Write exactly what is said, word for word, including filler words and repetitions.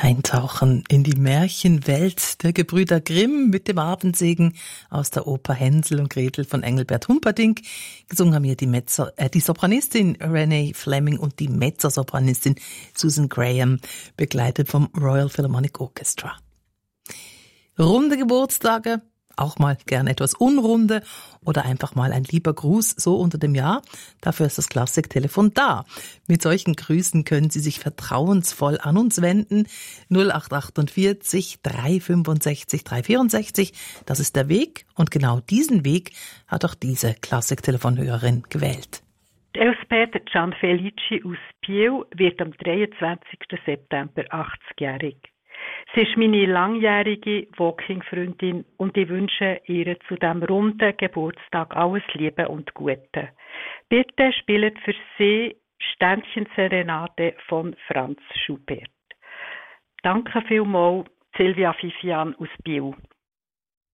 Eintauchen in die Märchenwelt der Gebrüder Grimm mit dem Abendsegen aus der Oper Hänsel und Gretel von Engelbert Humperdinck. Gesungen haben hier die, Mezzo, äh, die Sopranistin Renee Fleming und die Mezzosopranistin Susan Graham, begleitet vom Royal Philharmonic Orchestra. Runde Geburtstage, auch mal gerne etwas unrunde oder einfach mal ein lieber Gruß so unter dem Jahr. Dafür ist das Klassiktelefon da. Mit solchen Grüßen können Sie sich vertrauensvoll an uns wenden. null acht achtundvierzig, drei fünfundsechzig, drei vierundsechzig. Das ist der Weg und genau diesen Weg hat auch diese Klassiktelefonhörerin gewählt. Elspeth Gianfelici aus Biel wird am dreiundzwanzigsten September achtzigjährig. Sie ist meine langjährige Walking-Freundin und ich wünsche ihr zu diesem runden Geburtstag alles Liebe und Gute. Bitte spielt für sie Ständchen-Serenade von Franz Schubert. Danke vielmals, Silvia Fifian aus Biel.